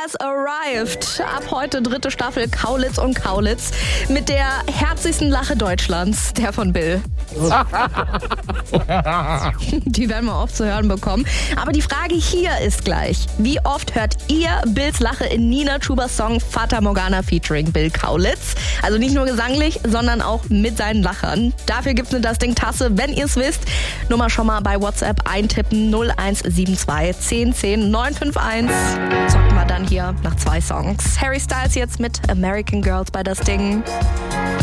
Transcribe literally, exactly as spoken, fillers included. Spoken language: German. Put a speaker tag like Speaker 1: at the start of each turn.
Speaker 1: has arrived. Ab heute dritte Staffel Kaulitz und Kaulitz mit der herzigsten Lache Deutschlands, der von Bill. Die werden wir oft zu hören bekommen. Aber die Frage hier ist gleich: Wie oft hört ihr Bills Lache in Nina Schubers Song Fata Morgana featuring Bill Kaulitz? Also nicht nur gesanglich, sondern auch mit seinen Lachern. Dafür gibt's eine Das Ding-Tasse, wenn ihr es wisst. Nur mal schon mal bei WhatsApp eintippen: null eins sieben zwei zehn zehn neun fünf eins. Zocken wir dann hier nach zwei Songs. Harry Styles jetzt mit American Girls bei Das Ding.